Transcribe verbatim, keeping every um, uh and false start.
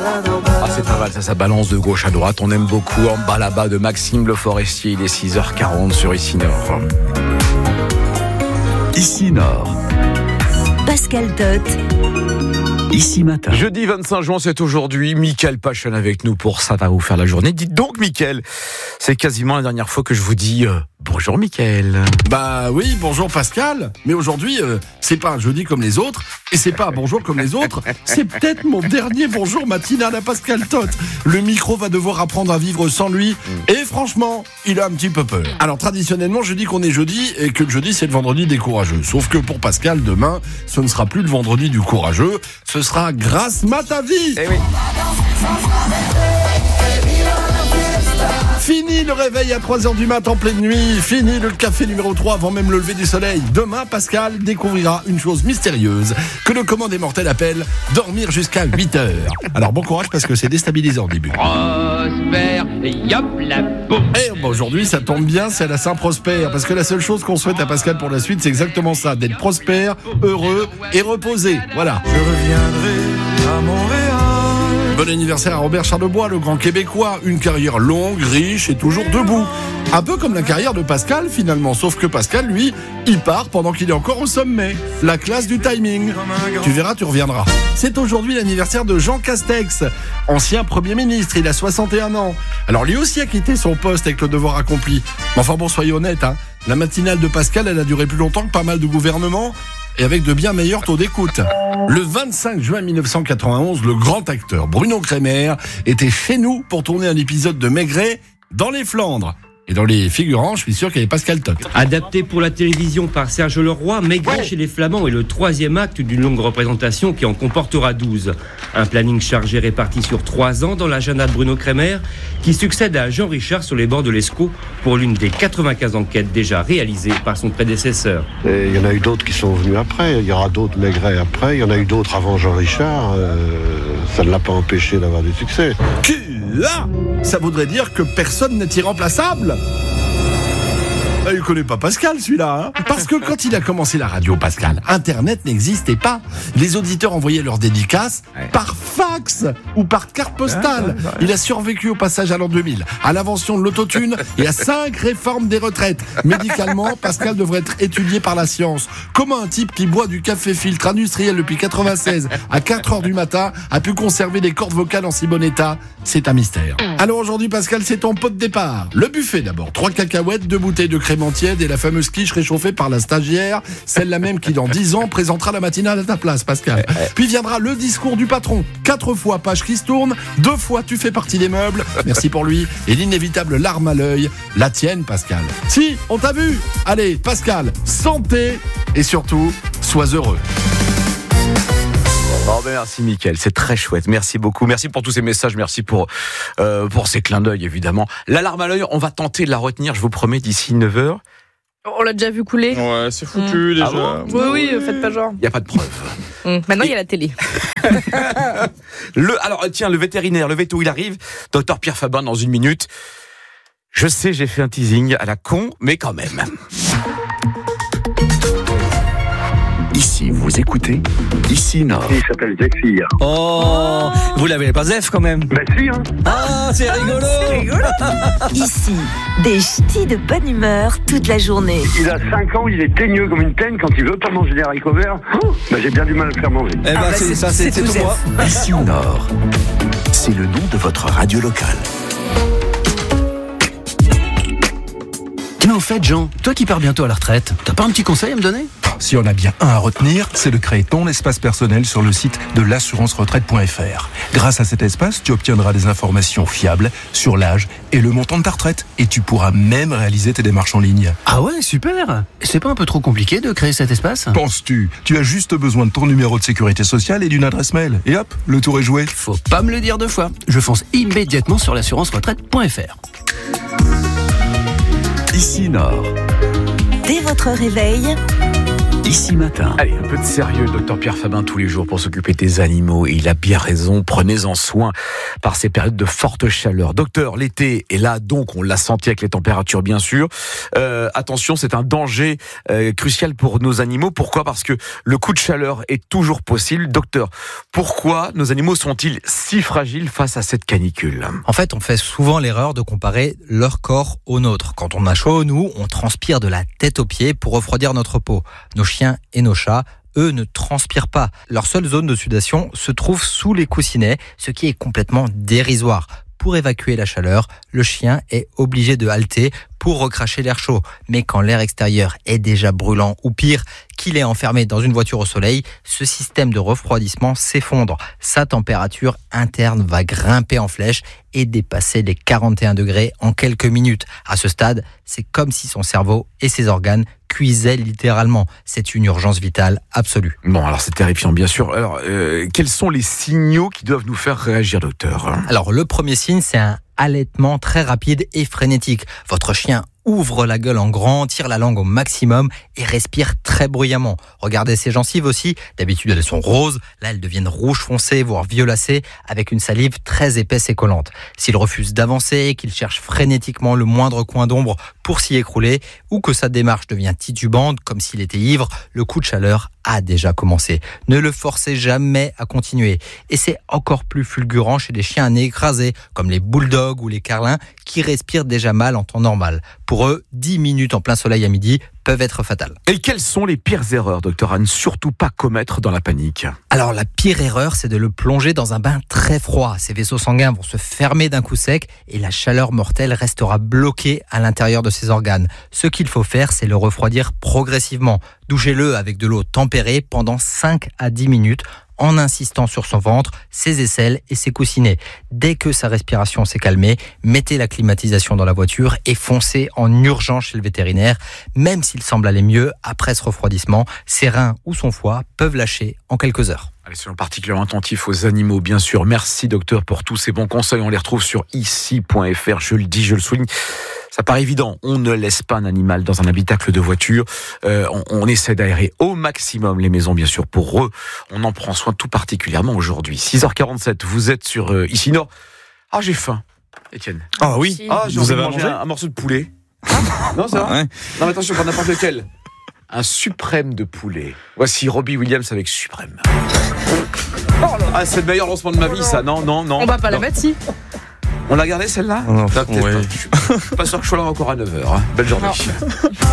Ah, c'est pas mal, ça, ça balance de gauche à droite. On aime beaucoup En bas là-bas de Maxime Le Forestier. Il est six heures quarante sur Ici Nord. Ici Nord. Pascal Tot. Ici Matin. Jeudi vingt-cinq juin, c'est aujourd'hui. Mickaël Pachon avec nous pour Ça va vous faire la journée. Dites donc, Mickaël, c'est quasiment la dernière fois que je vous dis euh, bonjour, Mickaël. Bah oui, bonjour Pascal. Mais aujourd'hui, euh, c'est pas un jeudi comme les autres, et c'est pas un bonjour comme les autres. C'est peut-être mon dernier bonjour matinal à Pascal Tot. Le micro va devoir apprendre à vivre sans lui, et franchement, il a un petit peu peur. Alors traditionnellement, je dis qu'on est jeudi, et que le jeudi c'est le vendredi des courageux. Sauf que pour Pascal, demain, ce ne sera plus le vendredi du courageux, ce sera Grâce Mat à vie. Eh oui. Fini le réveil à trois heures du mat en pleine nuit. Fini le café numéro trois avant même le lever du soleil. Demain, Pascal découvrira une chose mystérieuse que le commun des mortels appelle dormir jusqu'à huit heures. Alors bon courage parce que c'est déstabilisant au début. Prosper, yop la boum. Et bah, aujourd'hui, ça tombe bien, c'est à la Saint-Prosper. Parce que la seule chose qu'on souhaite à Pascal pour la suite, c'est exactement ça, d'être prospère, heureux et reposé. Voilà. Je reviendrai à Montréal. Bon anniversaire à Robert Charlebois, le grand Québécois. Une carrière longue, riche et toujours debout. Un peu comme la carrière de Pascal finalement, sauf que Pascal, lui, il part pendant qu'il est encore au sommet. La classe du timing. Tu verras, tu reviendras. C'est aujourd'hui l'anniversaire de Jean Castex, ancien Premier ministre, il a soixante et un ans. Alors lui aussi a quitté son poste avec le devoir accompli. Mais enfin bon, soyez honnêtes, hein, la matinale de Pascal, elle a duré plus longtemps que pas mal de gouvernements, et avec de bien meilleurs taux d'écoute. Le vingt-cinq juin mille neuf cent quatre-vingt-onze, le grand acteur Bruno Kremer était chez nous pour tourner un épisode de Maigret dans les Flandres. Et dans les figurants, je suis sûr qu'il y avait Pascal Tot. Adapté pour la télévision par Serge Leroy, Maigret ouais. chez les Flamands est le troisième acte d'une longue représentation qui en comportera douze. Un planning chargé réparti sur trois ans dans l'agenda de Bruno Kremer, qui succède à Jean Richard sur les bords de l'Escaut pour l'une des quatre-vingt-quinze enquêtes déjà réalisées par son prédécesseur. Et il y en a eu d'autres qui sont venus après, il y aura d'autres Maigret après, il y en a eu d'autres avant Jean Richard, euh, ça ne l'a pas empêché d'avoir du succès. Là, ça voudrait dire que personne n'est irremplaçable. Ah, il connaît pas Pascal celui-là, hein. Parce que quand il a commencé la radio, Pascal, Internet n'existait pas. Les auditeurs envoyaient leurs dédicaces ouais. par fax ou par carte postale. Ouais, ouais, ouais. Il a survécu au passage à l'an deux mille, à l'invention de l'autotune et à cinq réformes des retraites. Médicalement, Pascal devrait être étudié par la science. Comment un type qui boit du café filtre industriel depuis quatre-vingt-seize à quatre heures du matin a pu conserver des cordes vocales en si bon état? C'est un mystère. Alors aujourd'hui, Pascal, c'est ton pot de départ. Le buffet d'abord. Trois cacahuètes, deux bouteilles de crème tiède et la fameuse quiche réchauffée par la stagiaire, celle-là même qui dans dix ans présentera la matinale à ta place, Pascal. Puis viendra le discours du patron, quatre fois page qui se tourne, deux fois tu fais partie des meubles, merci pour lui, et l'inévitable larme à l'œil, la tienne, Pascal. Si, on t'a vu. Allez, Pascal, santé et surtout, sois heureux. Oh ben merci Mickaël, c'est très chouette, merci beaucoup, merci pour tous ces messages, merci pour euh, pour ces clins d'œil évidemment. L'alarme à l'œil, on va tenter de la retenir, je vous promets, d'ici neuf heures. On l'a déjà vu couler. Ouais, c'est foutu mmh. déjà. Ah bon oui, oui, faites pas genre. Il n'y a pas de preuve. Mmh. Maintenant, il y a la télé. le, alors tiens, le vétérinaire, le véto, il arrive, docteur Pierre Fabin dans une minute. Je sais, j'ai fait un teasing à la con, mais quand même. Ici, vous écoutez Ici Nord. Il s'appelle Zephyr. Oh, vous l'avez pas Zef quand même. Ben si, hein. Ah, c'est rigolo. C'est rigolo. Ici, des ch'tis de bonne humeur toute la journée. Il a cinq ans, il est teigneux comme une teigne. Quand il veut pas manger des haricots verts, oh, ben j'ai bien du mal à le faire manger. Eh ben, ah bah c'est, c'est, ça, c'est, c'est, c'est tout moi. Ici Nord, c'est le nom de votre radio locale. Mais en fait, Jean, toi qui pars bientôt à la retraite, t'as pas un petit conseil à me donner ? Si on a bien un à retenir, c'est de créer ton espace personnel sur le site de l'assurance retraite point f r. Grâce à cet espace, tu obtiendras des informations fiables sur l'âge et le montant de ta retraite. Et tu pourras même réaliser tes démarches en ligne. Ah ouais, super. C'est pas un peu trop compliqué de créer cet espace ? Penses-tu ? Tu as juste besoin de ton numéro de sécurité sociale et d'une adresse mail. Et hop, le tour est joué. Faut pas me le dire deux fois. Je fonce immédiatement sur l'assurance retraite point f r. Ici Nord. Dès votre réveil, Ici Matin. Allez, un peu de sérieux, docteur Pierre Fabin, tous les jours pour s'occuper des animaux. Et il a bien raison, prenez-en soin par ces périodes de forte chaleur. Docteur, l'été est là, donc on l'a senti avec les températures, bien sûr. Euh, attention, c'est un danger euh, crucial pour nos animaux. Pourquoi ? Parce que le coup de chaleur est toujours possible. Docteur, pourquoi nos animaux sont-ils si fragiles face à cette canicule ? En fait, on fait souvent l'erreur de comparer leur corps au nôtre. Quand on a chaud, nous, on transpire de la tête aux pieds pour refroidir notre peau. Nos chiens et nos chats, eux, ne transpirent pas. Leur seule zone de sudation se trouve sous les coussinets, ce qui est complètement dérisoire. Pour évacuer la chaleur, le chien est obligé de halter pour recracher l'air chaud. Mais quand l'air extérieur est déjà brûlant ou pire, qu'il est enfermé dans une voiture au soleil, ce système de refroidissement s'effondre. Sa température interne va grimper en flèche et dépasser les quarante et un degrés en quelques minutes. À ce stade, c'est comme si son cerveau et ses organes cuisaient littéralement. C'est une urgence vitale absolue. Bon, alors c'est terrifiant, bien sûr. Alors, euh, quels sont les signaux qui doivent nous faire réagir, docteur ? Alors, le premier signe, c'est un halètement très rapide et frénétique. Votre chien ouvre la gueule en grand, tire la langue au maximum et respire très bruyamment. Regardez ses gencives aussi. D'habitude, elles sont roses. Là, elles deviennent rouges foncées, voire violacées, avec une salive très épaisse et collante. S'il refuse d'avancer, qu'il cherche frénétiquement le moindre coin d'ombre pour s'y écrouler, ou que sa démarche devient titubante, comme s'il était ivre, le coup de chaleur a déjà commencé. Ne le forcez jamais à continuer. Et c'est encore plus fulgurant chez les chiens à nez écrasé, comme les bulldogs ou les carlins, qui respirent déjà mal en temps normal. Pour eux, dix minutes en plein soleil à midi peuvent être fatales. Et quelles sont les pires erreurs, docteur, à ne surtout pas commettre dans la panique ? Alors la pire erreur, c'est de le plonger dans un bain très froid. Ses vaisseaux sanguins vont se fermer d'un coup sec et la chaleur mortelle restera bloquée à l'intérieur de ses organes. Ce qu'il faut faire, c'est le refroidir progressivement. Douchez-le avec de l'eau tempérée pendant cinq à dix minutes en insistant sur son ventre, ses aisselles et ses coussinets. Dès que sa respiration s'est calmée, mettez la climatisation dans la voiture et foncez en urgence chez le vétérinaire. Même s'il semble aller mieux, après ce refroidissement, ses reins ou son foie peuvent lâcher en quelques heures. Allez, soyons particulièrement attentifs aux animaux, bien sûr. Merci, docteur, pour tous ces bons conseils. On les retrouve sur ici point f r. Je le dis, je le souligne. Ça paraît évident, on ne laisse pas un animal dans un habitacle de voiture. Euh, on, on essaie d'aérer au maximum les maisons, bien sûr, pour eux. On en prend soin tout particulièrement aujourd'hui. six heures quarante-sept, vous êtes sur euh, Ici Nord. Ah, j'ai faim, Étienne. Ah oui, ah, j'ai vous envie avez de manger un, un morceau de poulet. Non, ça va ouais. Non, mais attention, pas n'importe lequel. Un suprême de poulet. Voici Robbie Williams avec Suprême. Ah, c'est le meilleur lancement de ma vie, ça. Non, non, non. On va pas non. la mettre, si. On l'a gardé celle-là ? Non, peut-être ouais. pas. Je suis pas sûr que je sois là encore à neuf heures. Hein. Belle journée.